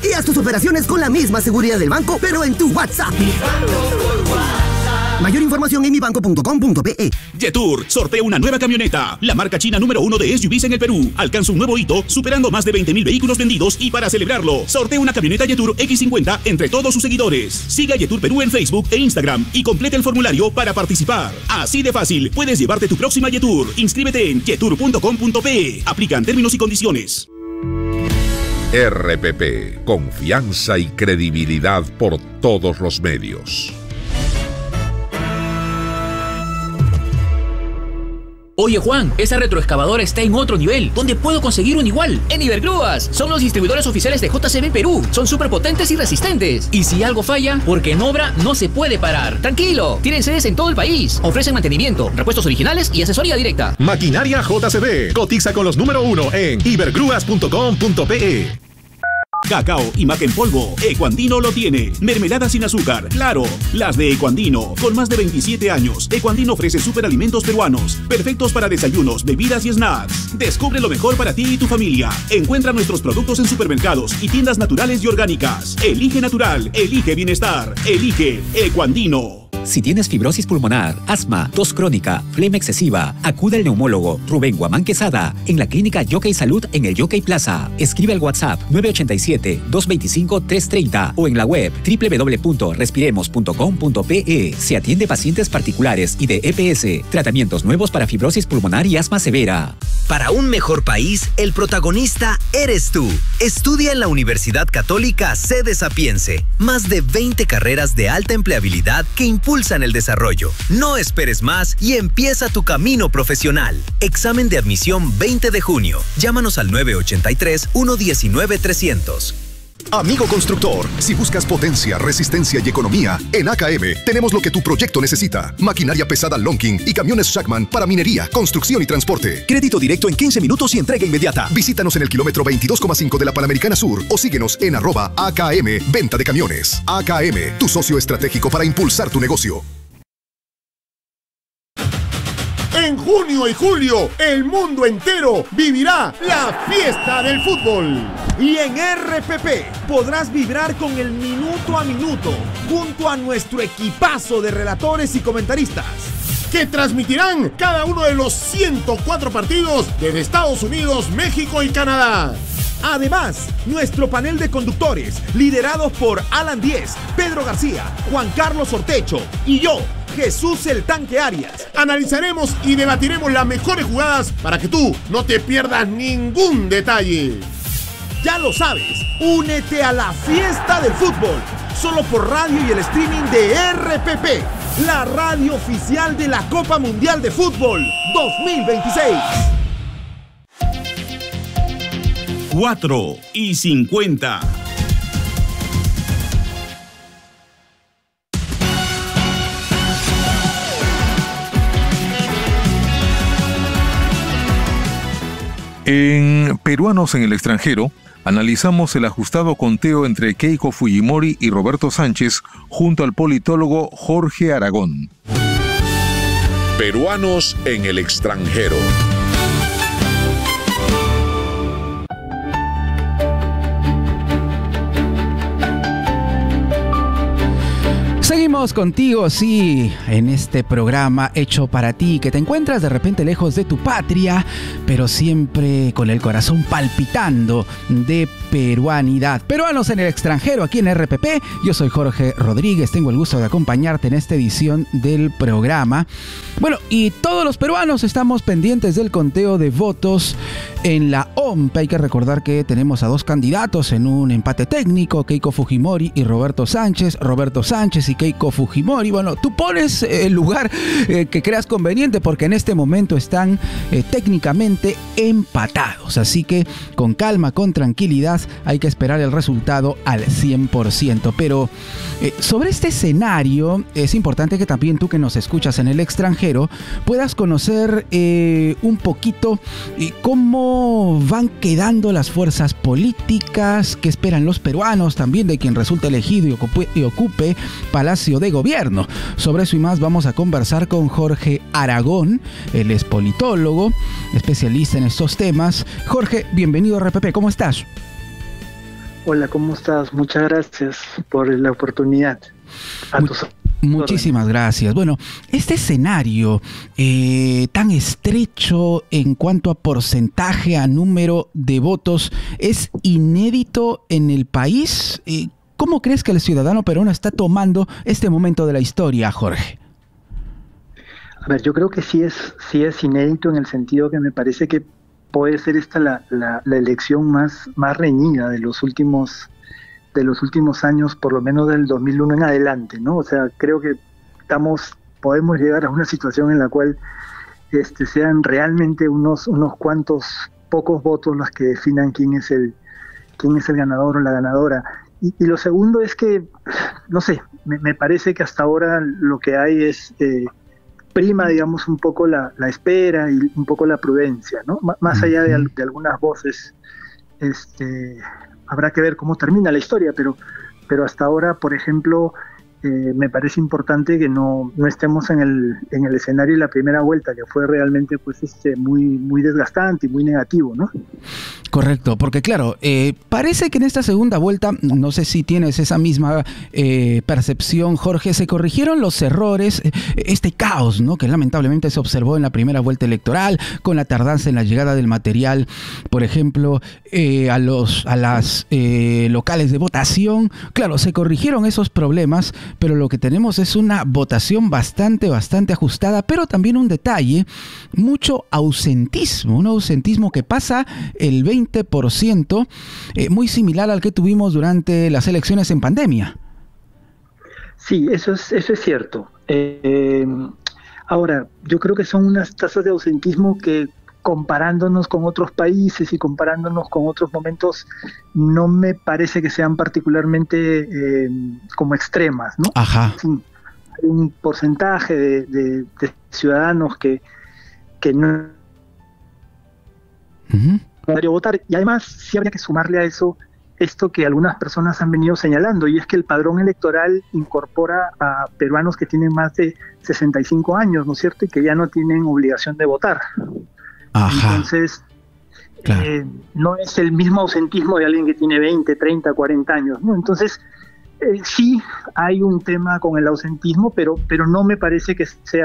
y haz tus operaciones con la misma seguridad del banco, pero en tu WhatsApp. Mayor información en mibanco.com.pe. Jetour sortea una nueva camioneta. La marca china número 1 de SUVs en el Perú alcanza un nuevo hito, superando más de 20.000 vehículos vendidos, y para celebrarlo, sortea una camioneta Jetour X50 entre todos sus seguidores. Siga Jetour Perú en Facebook e Instagram y complete el formulario para participar. Así de fácil, puedes llevarte tu próxima Jetour. Inscríbete en jetour.com.pe. Aplican términos y condiciones. RPP, confianza y credibilidad por todos los medios. Oye Juan, esa retroexcavadora está en otro nivel. ¿Dónde puedo conseguir un igual? En Ibergrúas. Son los distribuidores oficiales de JCB Perú. Son súper potentes y resistentes. Y si algo falla, porque en obra no se puede parar. Tranquilo, tienen sedes en todo el país. Ofrecen mantenimiento, repuestos originales y asesoría directa. Maquinaria JCB. Cotiza con los número 1 en ibergrúas.com.pe. Cacao y maca en polvo, Ecuandino lo tiene. Mermelada sin azúcar, claro, las de Ecuandino. Con más de 27 años, Ecuandino ofrece superalimentos peruanos, perfectos para desayunos, bebidas y snacks. Descubre lo mejor para ti y tu familia. Encuentra nuestros productos en supermercados y tiendas naturales y orgánicas. Elige natural, elige bienestar, elige Ecuandino. Si tienes fibrosis pulmonar, asma, tos crónica, flema excesiva, acude al neumólogo Rubén Guamán Quesada en la clínica Yockey Salud en el Yockey Plaza. Escribe al WhatsApp 987-225-330 o en la web www.respiremos.com.pe. Se atiende pacientes particulares y de EPS. Tratamientos nuevos para fibrosis pulmonar y asma severa. Para un mejor país, el protagonista eres tú. Estudia en la Universidad Católica Sede Sapiense. Más de 20 carreras de alta empleabilidad que impulsan el desarrollo. No esperes más y empieza tu camino profesional. Examen de admisión 20 de junio. Llámanos al 983-119-300. Amigo constructor, si buscas potencia, resistencia y economía, en AKM tenemos lo que tu proyecto necesita. Maquinaria pesada Lonking y camiones Shackman para minería, construcción y transporte. Crédito directo en 15 minutos y entrega inmediata. Visítanos en el kilómetro 22,5 de la Panamericana Sur o síguenos en @AKM Venta de Camiones. AKM, tu socio estratégico para impulsar tu negocio. En junio y julio, el mundo entero vivirá la fiesta del fútbol. Y en RPP podrás vibrar con el minuto a minuto junto a nuestro equipazo de relatores y comentaristas que transmitirán cada uno de los 104 partidos desde Estados Unidos, México y Canadá. Además, nuestro panel de conductores, liderados por Alan Díez, Pedro García, Juan Carlos Ortecho y yo, Jesús el Tanque Arias, analizaremos y debatiremos las mejores jugadas para que tú no te pierdas ningún detalle. Ya lo sabes, únete a la fiesta del fútbol, solo por radio y el streaming de RPP, la radio oficial de la Copa Mundial de Fútbol 2026. 4:50. En Peruanos en el extranjero, analizamos el ajustado conteo entre Keiko Fujimori y Roberto Sánchez junto al politólogo Jorge Aragón. Peruanos en el extranjero. Seguimos contigo, sí, en este programa hecho para ti, que te encuentras de repente lejos de tu patria, pero siempre con el corazón palpitando de peruanidad. Peruanos en el extranjero, aquí en RPP. Yo soy Jorge Rodríguez, tengo el gusto de acompañarte en esta edición del programa. Bueno, y todos los peruanos estamos pendientes del conteo de votos en la OMP. Hay que recordar que tenemos a dos candidatos en un empate técnico, Keiko Fujimori y Roberto Sánchez. Roberto Sánchez y Keiko Fujimori. Bueno, tú pones el lugar que creas conveniente porque en este momento están técnicamente empatados. Así que con calma, con tranquilidad, hay que esperar el resultado al 100%. Pero sobre este escenario es importante que también tú que nos escuchas en el extranjero puedas conocer un poquito cómo van quedando las fuerzas políticas, qué esperan los peruanos también de quien resulte elegido y ocupe Palacio de Gobierno. Sobre eso y más vamos a conversar con Jorge Aragón. Él es politólogo, especialista en estos temas. Jorge, bienvenido a RPP, ¿cómo estás? Hola, ¿cómo estás? Muchas gracias por la oportunidad. Muchísimas gracias. Bueno, este escenario tan estrecho en cuanto a porcentaje, a número de votos, ¿es inédito en el país? ¿Cómo crees que el ciudadano peruano está tomando este momento de la historia, Jorge? A ver, yo creo que sí es inédito en el sentido que me parece que puede ser esta la elección más reñida de los últimos años, por lo menos del 2001 en adelante, ¿no? O sea, creo que podemos llegar a una situación en la cual sean realmente unos cuantos pocos votos los que definan quién es el ganador o la ganadora. Y lo segundo es que, no sé, me parece que hasta ahora lo que hay es prima, digamos, un poco la espera y un poco la prudencia, ¿no? Más allá de algunas voces, habrá que ver cómo termina la historia, pero hasta ahora, por ejemplo, me parece importante que no estemos en el escenario de la primera vuelta, que fue realmente pues muy desgastante y muy negativo, ¿no? Correcto, porque claro, parece que en esta segunda vuelta, no sé si tienes esa misma percepción, Jorge, se corrigieron los errores, este caos, ¿no?, que lamentablemente se observó en la primera vuelta electoral, con la tardanza en la llegada del material, por ejemplo, a las locales de votación. Claro, se corrigieron esos problemas, pero lo que tenemos es una votación bastante ajustada, pero también un detalle, mucho ausentismo, un ausentismo que pasa el 20%, muy similar al que tuvimos durante las elecciones en pandemia. Sí, eso es cierto. Ahora, yo creo que son unas tasas de ausentismo que, comparándonos con otros países y comparándonos con otros momentos, no me parece que sean particularmente como extremas, ¿no? Ajá. Sí, hay un porcentaje de ciudadanos que no votar, y además sí habría que sumarle a eso esto que algunas personas han venido señalando, y es que el padrón electoral incorpora a peruanos que tienen más de 65 años, ¿no es cierto?, y que ya no tienen obligación de votar. Ajá. Entonces, claro, no es el mismo ausentismo de alguien que tiene 20, 30, 40 años, ¿no? Entonces, sí hay un tema con el ausentismo, pero no me parece que sea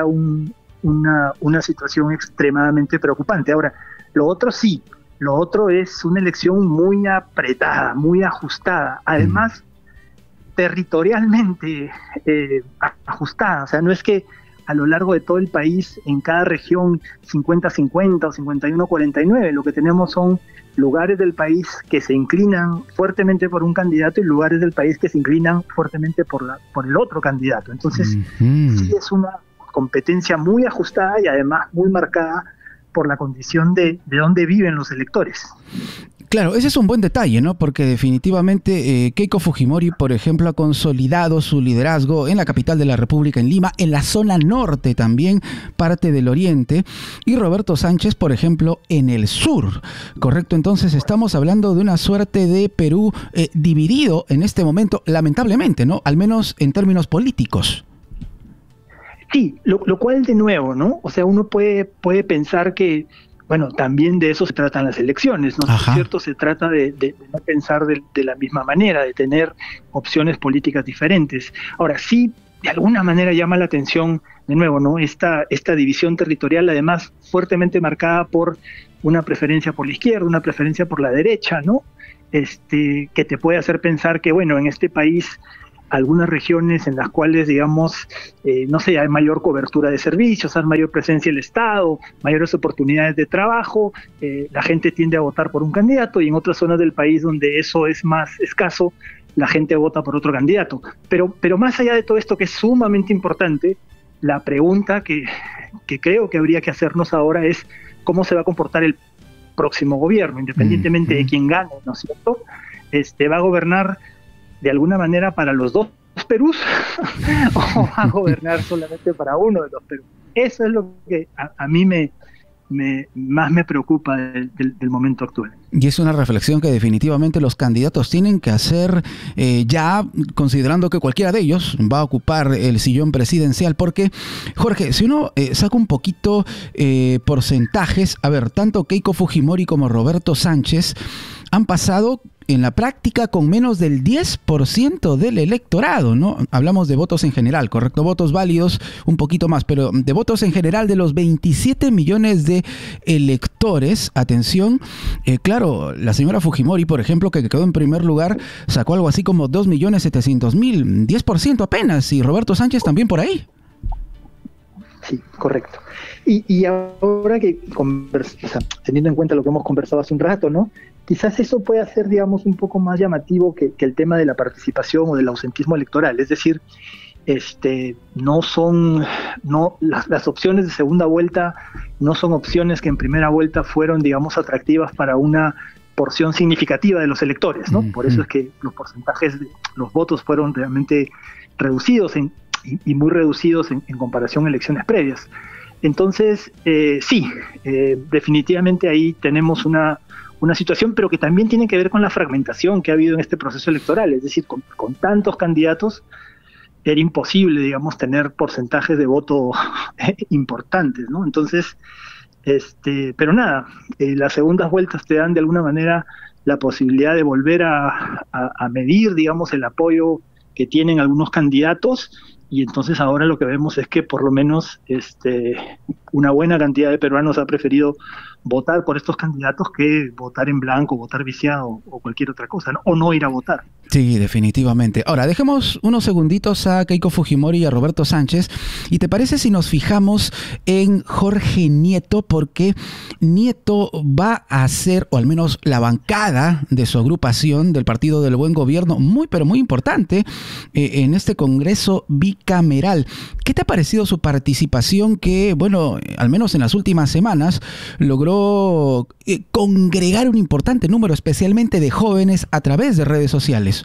una situación extremadamente preocupante. Ahora, lo otro sí, lo otro es una elección muy apretada, muy ajustada, además territorialmente ajustada. O sea, no es que a lo largo de todo el país, en cada región 50-50 o 51-49, lo que tenemos son lugares del país que se inclinan fuertemente por un candidato y lugares del país que se inclinan fuertemente por el otro candidato. Entonces, sí es una competencia muy ajustada y además muy marcada por la condición de dónde viven los electores. Claro, ese es un buen detalle, ¿no? Porque definitivamente Keiko Fujimori, por ejemplo, ha consolidado su liderazgo en la capital de la República, en Lima, en la zona norte también, parte del oriente, y Roberto Sánchez, por ejemplo, en el sur, ¿correcto? Entonces estamos hablando de una suerte de Perú dividido en este momento, lamentablemente, ¿no? Al menos en términos políticos. Sí, lo cual de nuevo, ¿no? O sea, uno puede pensar que, bueno, también de eso se tratan las elecciones, ¿no? Ajá. ¿Cierto? Se trata de no pensar de la misma manera, de tener opciones políticas diferentes. Ahora, sí, de alguna manera llama la atención, de nuevo, ¿no? Esta división territorial, además, fuertemente marcada por una preferencia por la izquierda, una preferencia por la derecha, ¿no? Que te puede hacer pensar que, bueno, en este país algunas regiones en las cuales, digamos, no sé, hay mayor cobertura de servicios, hay mayor presencia del Estado, mayores oportunidades de trabajo, la gente tiende a votar por un candidato, y en otras zonas del país donde eso es más escaso, la gente vota por otro candidato. Pero más allá de todo esto, que es sumamente importante, la pregunta que creo que habría que hacernos ahora es cómo se va a comportar el próximo gobierno, independientemente de quién gane, ¿no es cierto? ¿Va a gobernar de alguna manera para los dos Perús o va a gobernar solamente para uno de los Perú? Eso es lo que a mí más me preocupa del momento actual. Y es una reflexión que definitivamente los candidatos tienen que hacer, ya considerando que cualquiera de ellos va a ocupar el sillón presidencial, porque, Jorge, si uno saca un poquito porcentajes, a ver, tanto Keiko Fujimori como Roberto Sánchez han pasado en la práctica con menos del 10% del electorado, ¿no? Hablamos de votos en general, correcto, votos válidos un poquito más, pero de votos en general de los 27 millones de electores. Atención, claro, la señora Fujimori, por ejemplo, que quedó en primer lugar, sacó algo así como 2.700.000, 10% apenas, y Roberto Sánchez también por ahí. Sí, correcto. Y ahora que teniendo en cuenta lo que hemos conversado hace un rato, ¿no? Quizás eso pueda ser, digamos, un poco más llamativo que el tema de la participación o del ausentismo electoral. Es decir, las opciones de segunda vuelta no son opciones que en primera vuelta fueron, digamos, atractivas para una porción significativa de los electores, ¿no? Por eso es que los porcentajes de los votos fueron realmente reducidos y muy reducidos en comparación a elecciones previas. Entonces, sí, definitivamente ahí tenemos una situación, pero que también tiene que ver con la fragmentación que ha habido en este proceso electoral. Es decir, con tantos candidatos era imposible, digamos, tener porcentajes de voto importantes, ¿no? Entonces, pero nada, las segundas vueltas te dan de alguna manera la posibilidad de volver a medir, digamos, el apoyo que tienen algunos candidatos. Y entonces ahora lo que vemos es que por lo menos una buena cantidad de peruanos ha preferido votar por estos candidatos que votar en blanco, votar viciado o cualquier otra cosa, ¿no? O no ir a votar. Sí, definitivamente. Ahora, dejemos unos segunditos a Keiko Fujimori y a Roberto Sánchez. ¿Y te parece si nos fijamos en Jorge Nieto? Porque Nieto va a ser, o al menos la bancada de su agrupación del Partido del Buen Gobierno, muy pero muy importante en este Congreso bicameral. ¿Qué te ha parecido su participación que, bueno, al menos en las últimas semanas, logró congregar un importante número, especialmente de jóvenes, a través de redes sociales?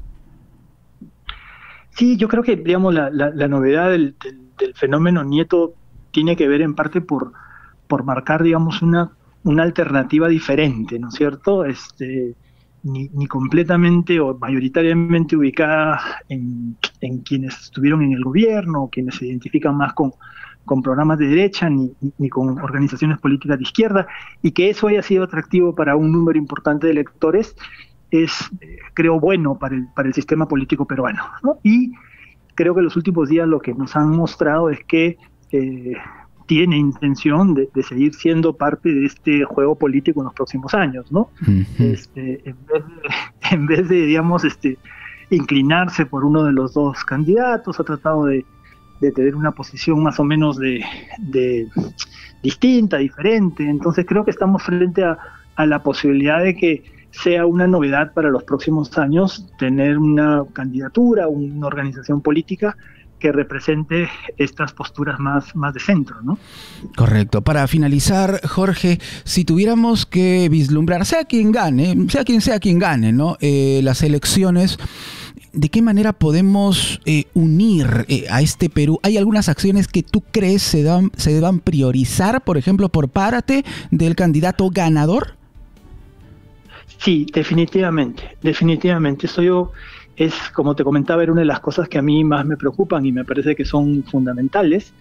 Sí, yo creo que, digamos, la novedad del fenómeno Nieto tiene que ver en parte por marcar, digamos, una alternativa diferente, ¿no es cierto? Ni completamente o mayoritariamente ubicada en quienes estuvieron en el gobierno, quienes se identifican más con programas de derecha, ni con organizaciones políticas de izquierda, y que eso haya sido atractivo para un número importante de electores es, creo, bueno para el sistema político peruano, ¿no? Y creo que los últimos días lo que nos han mostrado es que tiene intención de seguir siendo parte de este juego político en los próximos años, ¿no? Uh-huh. En vez de, digamos, inclinarse por uno de los dos candidatos, ha tratado de tener una posición más o menos de distinta, diferente. Entonces creo que estamos frente a la posibilidad de que sea una novedad para los próximos años tener una candidatura, una organización política que represente estas posturas más de centro, ¿no? Correcto. Para finalizar, Jorge, si tuviéramos que vislumbrar, sea quien gane, ¿no? Las elecciones, ¿de qué manera podemos unir a este Perú? ¿Hay algunas acciones que tú crees se deban priorizar, por ejemplo, por parte del candidato ganador? Sí, definitivamente. Eso es, como te comentaba, era una de las cosas que a mí más me preocupan y me parece que son fundamentales.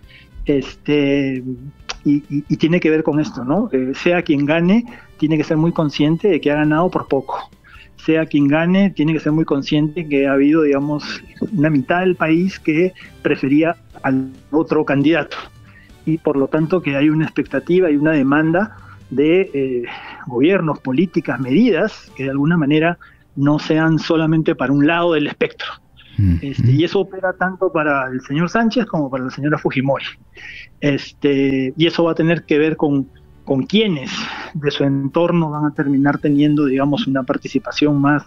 Y tiene que ver con esto, ¿no? Sea quien gane, tiene que ser muy consciente de que ha ganado por poco. Sea quien gane, tiene que ser muy consciente que ha habido, digamos, una mitad del país que prefería al otro candidato. Y por lo tanto que hay una expectativa y una demanda de gobiernos, políticas, medidas que de alguna manera no sean solamente para un lado del espectro. Y eso opera tanto para el señor Sánchez como para la señora Fujimori. Y eso va a tener que ver con quienes de su entorno van a terminar teniendo, digamos, una participación más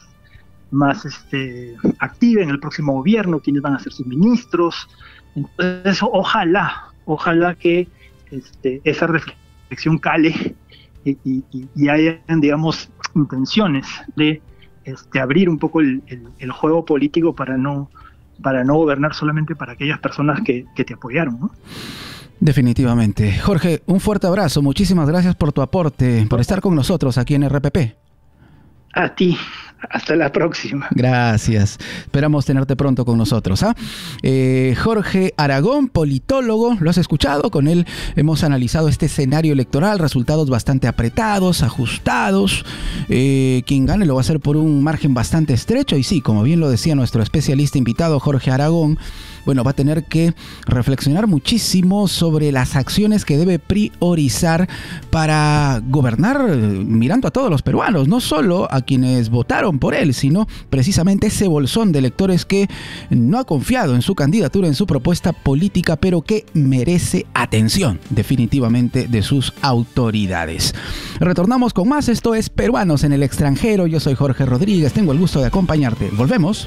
activa en el próximo gobierno, quienes van a ser sus ministros. Entonces, ojalá que esa reflexión cale y hayan, digamos, intenciones de abrir un poco el juego político para no gobernar solamente para aquellas personas que te apoyaron, ¿no? Definitivamente. Jorge, un fuerte abrazo. Muchísimas gracias por tu aporte, por estar con nosotros aquí en RPP. A ti, Hasta la próxima. Gracias. Esperamos tenerte pronto con nosotros. Jorge Aragón, politólogo, lo has escuchado, con él hemos analizado este escenario electoral, resultados bastante apretados, ajustados. Quien gane lo va a hacer por un margen bastante estrecho y sí, como bien lo decía nuestro especialista invitado Jorge Aragón, bueno, va a tener que reflexionar muchísimo sobre las acciones que debe priorizar para gobernar mirando a todos los peruanos, no solo a quienes votaron por él, sino precisamente ese bolsón de electores que no ha confiado en su candidatura, en su propuesta política, pero que merece atención definitivamente de sus autoridades. Retornamos con más, esto es Peruanos en el Extranjero, yo soy Jorge Rodríguez, tengo el gusto de acompañarte, volvemos.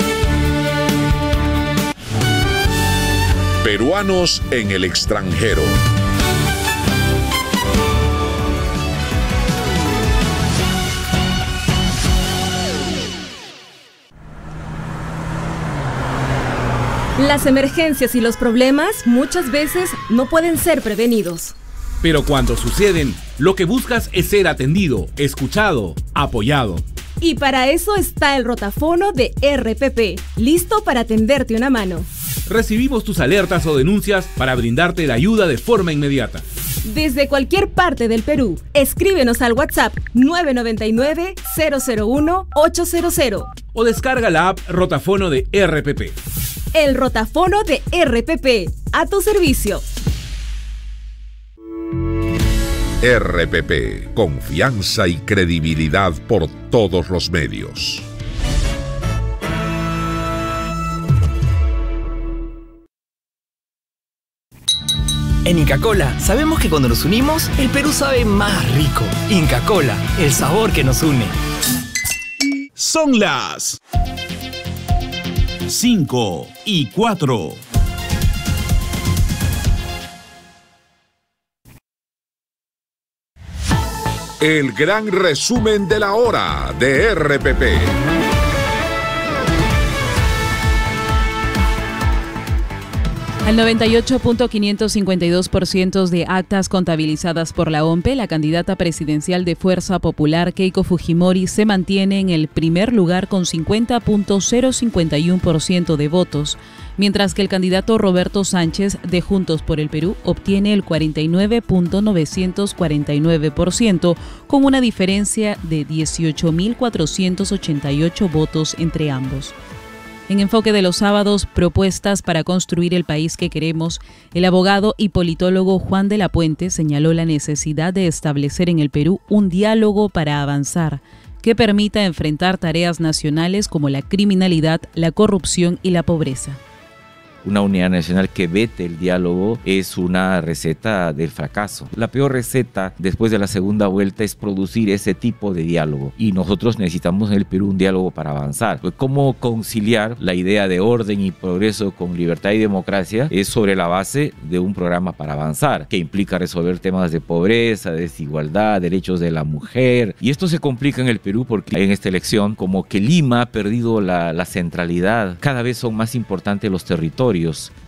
Peruanos en el extranjero. Las emergencias y los problemas muchas veces no pueden ser prevenidos. Pero cuando suceden, lo que buscas es ser atendido, escuchado, apoyado. Y para eso está el rotafono de RPP, listo para tenderte una mano. Recibimos tus alertas o denuncias para brindarte la ayuda de forma inmediata. Desde cualquier parte del Perú, escríbenos al WhatsApp 999-001-800. O descarga la app Rotafono de RPP. El rotafono de RPP, a tu servicio. RPP, confianza y credibilidad por todos los medios. En Inca Kola sabemos que cuando nos unimos, el Perú sabe más rico. Inca Kola, el sabor que nos une. Son las 5:04. El gran resumen de la hora de RPP. Al 98.552% de actas contabilizadas por la OMPE, la candidata presidencial de Fuerza Popular, Keiko Fujimori, se mantiene en el primer lugar con 50.051% de votos, mientras que el candidato Roberto Sánchez, de Juntos por el Perú, obtiene el 49.949%, con una diferencia de 18.488 votos entre ambos. En Enfoque de los Sábados, propuestas para construir el país que queremos, el abogado y politólogo Juan de la Puente señaló la necesidad de establecer en el Perú un diálogo para avanzar, que permita enfrentar tareas nacionales como la criminalidad, la corrupción y la pobreza. Una unidad nacional que vete el diálogo es una receta del fracaso. La peor receta después de la segunda vuelta es producir ese tipo de diálogo. Y nosotros necesitamos en el Perú un diálogo para avanzar. Pues ¿cómo conciliar la idea de orden y progreso con libertad y democracia? Es sobre la base de un programa para avanzar, que implica resolver temas de pobreza, desigualdad, derechos de la mujer. Y esto se complica en el Perú porque en esta elección, como que Lima ha perdido la centralidad. Cada vez son más importantes los territorios.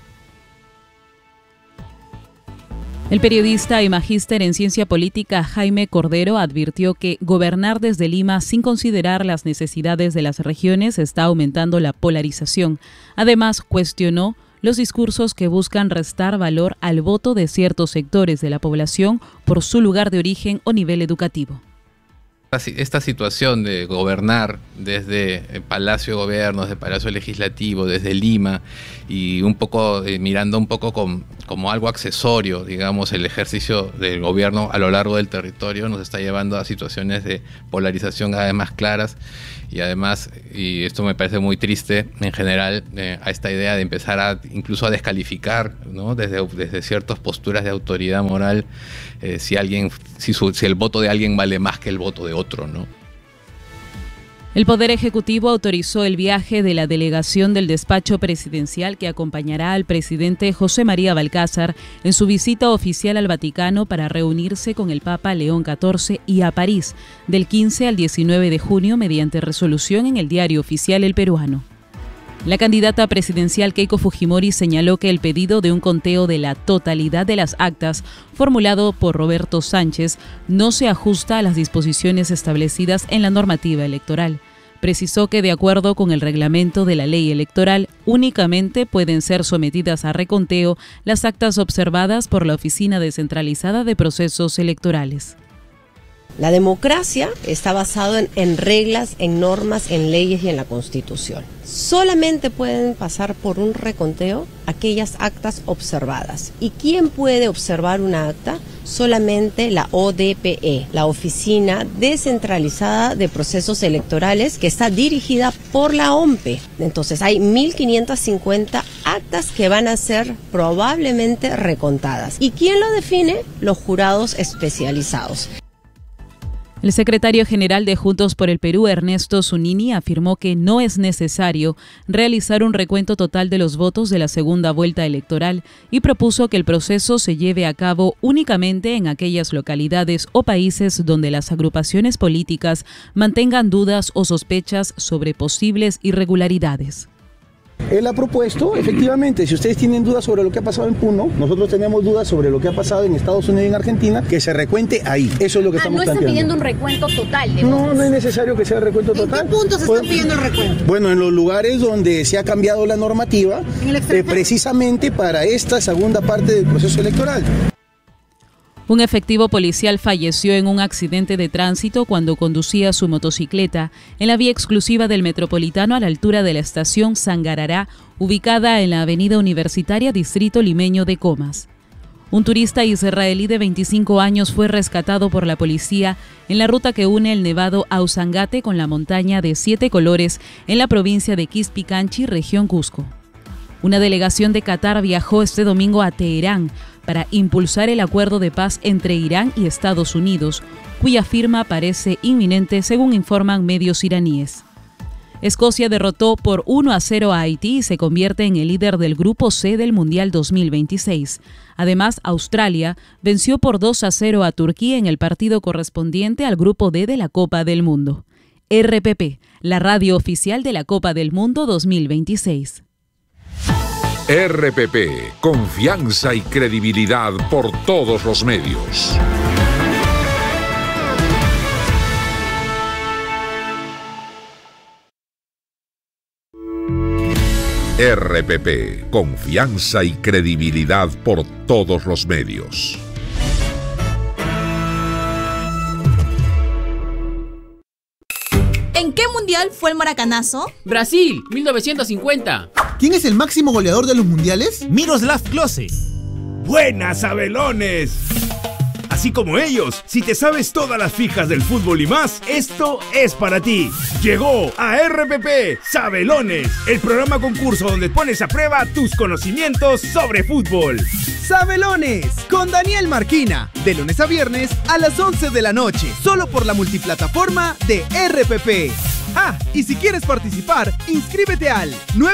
El periodista y magíster en ciencia política Jaime Cordero advirtió que gobernar desde Lima sin considerar las necesidades de las regiones está aumentando la polarización. Además, cuestionó los discursos que buscan restar valor al voto de ciertos sectores de la población por su lugar de origen o nivel educativo. Esta situación de gobernar desde el Palacio de Gobierno, desde el Palacio Legislativo, desde Lima y un poco mirando un poco como algo accesorio, digamos, el ejercicio del gobierno a lo largo del territorio nos está llevando a situaciones de polarización cada vez más claras y además, y esto me parece muy triste en general, a esta idea de empezar incluso a descalificar, ¿no? desde ciertas posturas de autoridad moral si el voto de alguien vale más que el voto de otro, ¿no? El Poder Ejecutivo autorizó el viaje de la delegación del despacho presidencial que acompañará al presidente José María Balcázar en su visita oficial al Vaticano para reunirse con el Papa León XIV y a París del 15 al 19 de junio mediante resolución en el Diario Oficial El Peruano. La candidata presidencial Keiko Fujimori señaló que el pedido de un conteo de la totalidad de las actas formulado por Roberto Sánchez no se ajusta a las disposiciones establecidas en la normativa electoral. Precisó que de acuerdo con el reglamento de la ley electoral, únicamente pueden ser sometidas a reconteo las actas observadas por la Oficina Descentralizada de Procesos Electorales. La democracia está basada en reglas, en normas, en leyes y en la Constitución. Solamente pueden pasar por un reconteo aquellas actas observadas. ¿Y quién puede observar una acta? Solamente la ODPE, la Oficina Descentralizada de Procesos Electorales, que está dirigida por la OMPE. Entonces hay 1.550 actas que van a ser probablemente recontadas. ¿Y quién lo define? Los jurados especializados. El secretario general de Juntos por el Perú, Ernesto Zunini, afirmó que no es necesario realizar un recuento total de los votos de la segunda vuelta electoral y propuso que el proceso se lleve a cabo únicamente en aquellas localidades o países donde las agrupaciones políticas mantengan dudas o sospechas sobre posibles irregularidades. Él ha propuesto, efectivamente, si ustedes tienen dudas sobre lo que ha pasado en Puno, nosotros tenemos dudas sobre lo que ha pasado en Estados Unidos y en Argentina, que se recuente ahí. Eso es lo que estamos planteando. ¿No están pidiendo un recuento total de votos? No es necesario que sea recuento total. ¿En qué puntos están pidiendo el recuento? Bueno, en los lugares donde se ha cambiado la normativa, precisamente para esta segunda parte del proceso electoral. Un efectivo policial falleció en un accidente de tránsito cuando conducía su motocicleta en la vía exclusiva del Metropolitano a la altura de la estación Sangarará, ubicada en la avenida Universitaria, distrito limeño de Comas. Un turista israelí de 25 años fue rescatado por la policía en la ruta que une el nevado Ausangate con la montaña de 7 colores en la provincia de Quispicanchi, región Cusco. Una delegación de Qatar viajó este domingo a Teherán para impulsar el acuerdo de paz entre Irán y Estados Unidos, cuya firma parece inminente según informan medios iraníes. Escocia derrotó por 1-0 a Haití y se convierte en el líder del Grupo C del Mundial 2026. Además, Australia venció por 2-0 a Turquía en el partido correspondiente al Grupo D de la Copa del Mundo. RPP, la radio oficial de la Copa del Mundo 2026. RPP, confianza y credibilidad por todos los medios. RPP, confianza y credibilidad por todos los medios. ¿En qué mundial fue el maracanazo? Brasil, 1950. ¿Quién es el máximo goleador de los mundiales? Miroslav Klose. ¡Buenas, Sabelones! Así como ellos, si te sabes todas las fijas del fútbol y más, esto es para ti. Llegó a RPP Sabelones, el programa concurso donde pones a prueba tus conocimientos sobre fútbol. Sabelones, con Daniel Marquina, de lunes a viernes a las 11 de la noche, solo por la multiplataforma de RPP. Ah, y si quieres participar, inscríbete al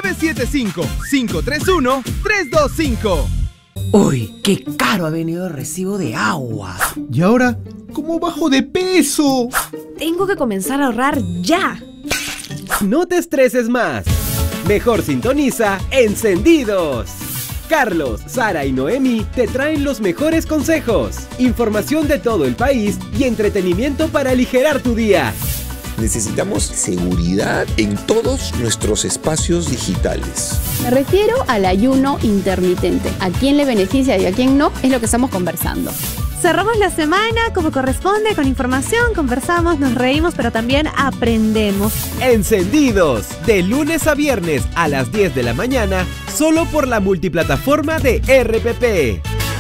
975-531-325. Uy, qué caro ha venido el recibo de agua. ¿Y ahora cómo bajo de peso? Tengo que comenzar a ahorrar ya. No te estreses más. Mejor sintoniza Encendidos. Carlos, Sara y Noemi te traen los mejores consejos, información de todo el país y entretenimiento para aligerar tu día. Necesitamos seguridad en todos nuestros espacios digitales. Me refiero al ayuno intermitente. ¿A quién le beneficia y a quién no? Es lo que estamos conversando. Cerramos la semana como corresponde, con información, conversamos, nos reímos, pero también aprendemos. Encendidos, de lunes a viernes a las 10 de la mañana, solo por la multiplataforma de RPP.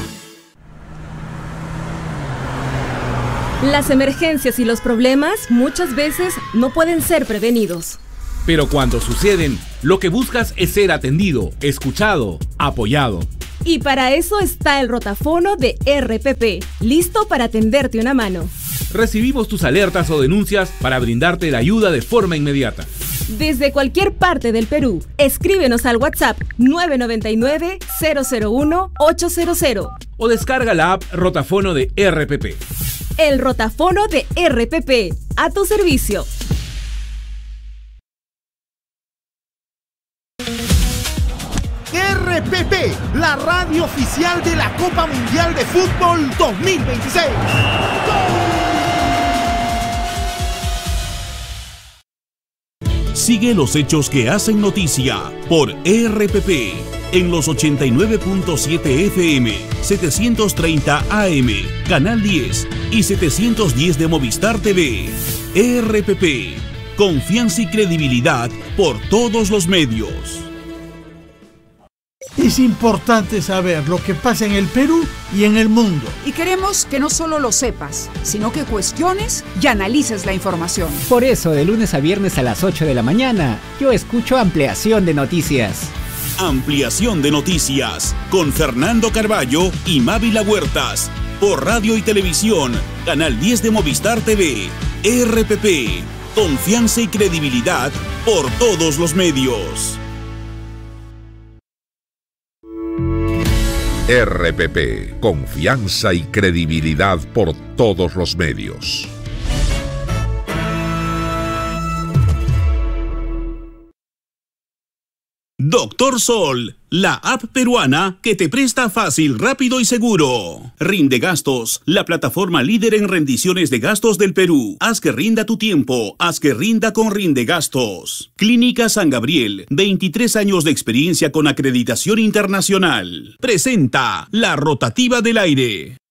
Las emergencias y los problemas muchas veces no pueden ser prevenidos. Pero cuando suceden, lo que buscas es ser atendido, escuchado, apoyado. Y para eso está el rotafono de RPP, listo para tenderte una mano. Recibimos tus alertas o denuncias para brindarte la ayuda de forma inmediata. Desde cualquier parte del Perú, escríbenos al WhatsApp 999-001-800. O descarga la app Rotafono de RPP. El rotafono de RPP, a tu servicio. RPP, la radio oficial de la Copa Mundial de Fútbol 2026. Sigue los hechos que hacen noticia por RPP en los 89.7 FM, 730 AM, Canal 10 y 710 de Movistar TV. RPP, confianza y credibilidad por todos los medios. Es importante saber lo que pasa en el Perú y en el mundo. Y queremos que no solo lo sepas, sino que cuestiones y analices la información. Por eso, de lunes a viernes a las 8 de la mañana, yo escucho Ampliación de Noticias. Ampliación de Noticias, con Fernando Carballo y Mávila Huertas, por radio y televisión, Canal 10 de Movistar TV. RPP, confianza y credibilidad por todos los medios. RPP, confianza y credibilidad por todos los medios. Doctor Sol, la app peruana que te presta fácil, rápido y seguro. Rinde Gastos, la plataforma líder en rendiciones de gastos del Perú. Haz que rinda tu tiempo, haz que rinda con Rinde Gastos. Clínica San Gabriel, 23 años de experiencia con acreditación internacional. Presenta La Rotativa del Aire.